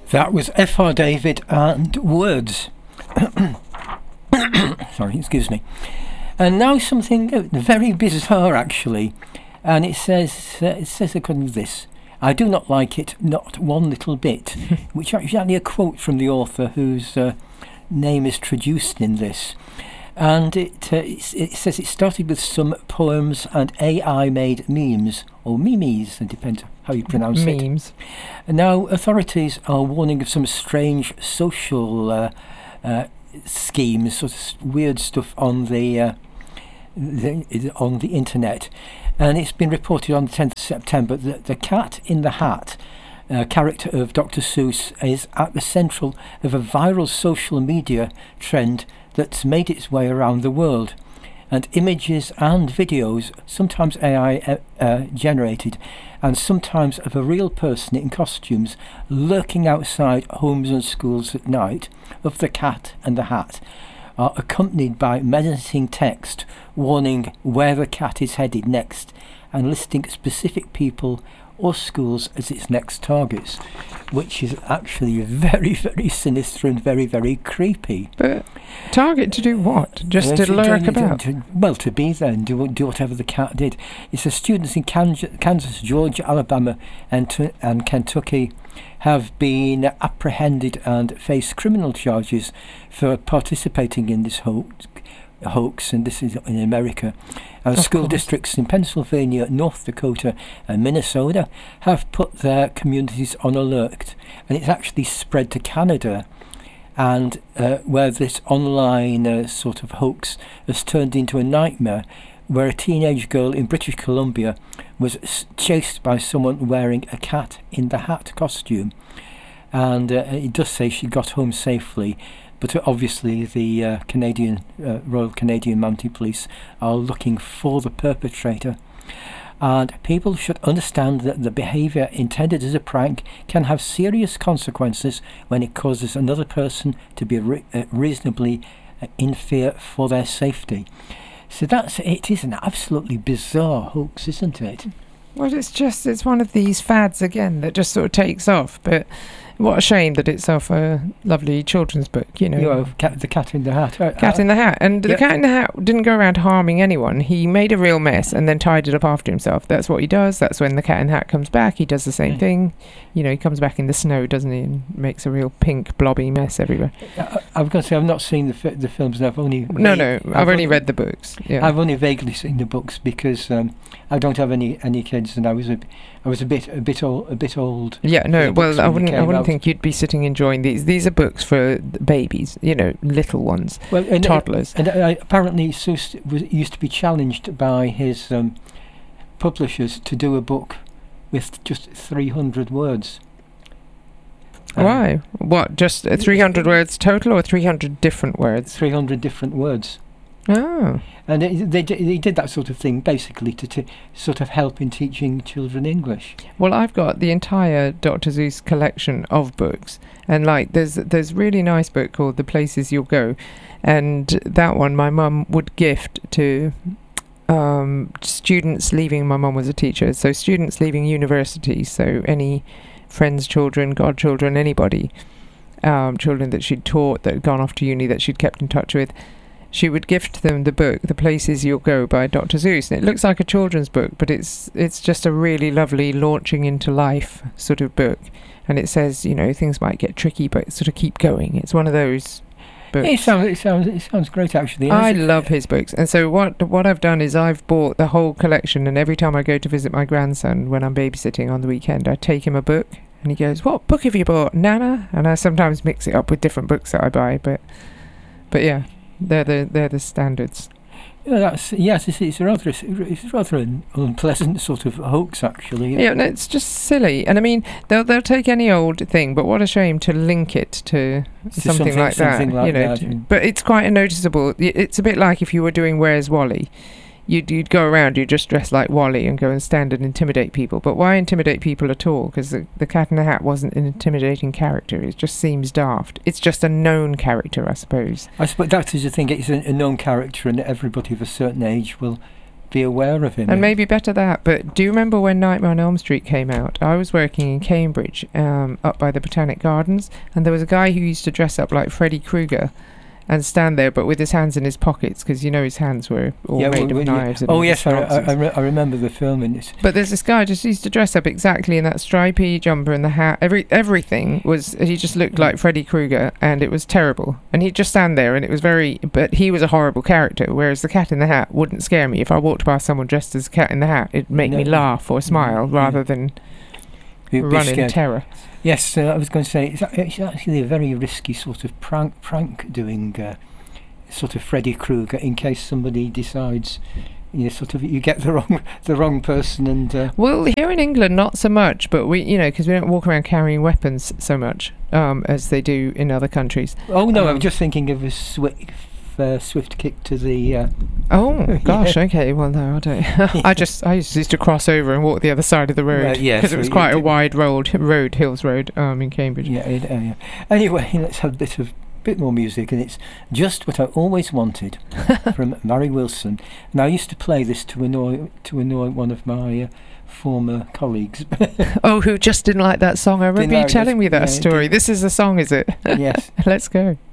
That was F.R. David and Words. Sorry, excuse me. And now something very bizarre, actually. And it says according to this, I do not like it, not one little bit, which is actually a quote from the author whose name is traduced in this. And it says it started with some poems and AI-made memes, or memes, it depends how you pronounce it. Memes. And now authorities are warning of some strange social schemes, sort of weird stuff on the internet. And it's been reported on the 10th of September that the Cat in the Hat character of Dr. Seuss is at the central of a viral social media trend that's made its way around the world. And images and videos, sometimes AI generated, and sometimes of a real person in costumes lurking outside homes and schools at night, of the Cat and the Hat, are accompanied by menacing text warning where the cat is headed next and listing specific people or schools as its next targets, which is actually very, very sinister and very, very creepy. But target to do what? Just to lurk about? To be there and do whatever the cat did. It says students in Kansas, Georgia, Alabama and Kentucky have been apprehended and face criminal charges for participating in this hoax, and this is in America. School districts in Pennsylvania, North Dakota and Minnesota have put their communities on alert, and it's actually spread to Canada, and where this online sort of hoax has turned into a nightmare, where a teenage girl in British Columbia was chased by someone wearing a Cat in the Hat costume, and it does say she got home safely. But obviously the Royal Canadian Mounted Police are looking for the perpetrator. And people should understand that the behaviour intended as a prank can have serious consequences when it causes another person to be reasonably in fear for their safety. So it is an absolutely bizarre hoax, isn't it? Well, it's one of these fads again that just sort of takes off, but what a shame that it's off a lovely children's book, The Cat in the Hat. Cat in the Hat. And the Cat in the Hat didn't go around harming anyone. He made a real mess and then tied it up after himself. That's what he does. That's when the Cat in the Hat comes back. He does the same thing. He comes back in the snow, doesn't he, and makes a real pink blobby mess everywhere. I've got to say, I've not seen the films, and I've only... I've only read the books. Yeah. I've only vaguely seen the books because I don't have any kids, and I was a bit old. Yeah, no. Well, I wouldn't think you'd be sitting enjoying these. These are books for babies, little ones, toddlers. And apparently, Seuss used to be challenged by his publishers to do a book with just 300 words. Why? What? Just 300 words total, or 300 different words? 300 different words. Oh. And they did that sort of thing basically to sort of help in teaching children English. Well, I've got the entire Dr. Seuss collection of books, and there's a really nice book called The Places You'll Go, and that one my mum would gift to students leaving. My mum was a teacher, so students leaving university, so any friends' children, godchildren, anybody, children that she'd taught that had gone off to uni that she'd kept in touch with, she would gift them the book The Places You'll Go by Dr. Seuss. And it looks like a children's book, but it's just a really lovely launching into life sort of book. And it says, things might get tricky, but sort of keep going. It's one of those books. It sounds great, actually. I love his books. And so what I've done is I've bought the whole collection, and every time I go to visit my grandson when I'm babysitting on the weekend, I take him a book, and he goes, "What book have you bought, Nana?" And I sometimes mix it up with different books that I buy, but yeah. They're the standards. It's rather an unpleasant sort of hoax, actually. Yeah, no, it's just silly. And I mean, they'll take any old thing, but what a shame to link it to something like that. But it's quite noticeable. It's a bit like if you were doing Where's Wally. You'd go around, you'd just dress like Wally and go and stand and intimidate people. But why intimidate people at all? Because the Cat in the Hat wasn't an intimidating character. It just seems daft. It's just a known character, I suppose. I suppose that is the thing. It's a known character, and everybody of a certain age will be aware of him. And maybe better that. But do you remember when Nightmare on Elm Street came out? I was working in Cambridge, up by the Botanic Gardens, and there was a guy who used to dress up like Freddy Krueger and stand there, but with his hands in his pockets, because his hands were all made of knives. Oh yes, I remember the film in it. But there's this guy just used to dress up exactly in that stripy jumper and the hat. Everything was. He just looked like Freddy Krueger, and it was terrible. And he'd just stand there, and it was but he was a horrible character. Whereas the Cat in the Hat wouldn't scare me. If I walked past someone dressed as a cat in the hat, it'd make me laugh or smile rather than run in terror. Yes, I was going to say it's actually a very risky sort of prank doing sort of Freddy Krueger, in case somebody decides you get the wrong person. And well, here in England not so much, but we because we don't walk around carrying weapons so much as they do in other countries. Oh no, I'm just thinking of a swift kick to the oh gosh, okay, well no, I don't. I used to cross over and walk the other side of the road, because it was quite a wide road, Hills Road, in Cambridge. Anyway, let's have a bit more music, and it's Just What I Always Wanted from Mary Wilson. And I used to play this to annoy one of my former colleagues. Oh, who just didn't like that song? I remember you telling me that story. This is the song, is it? Yes. Let's go.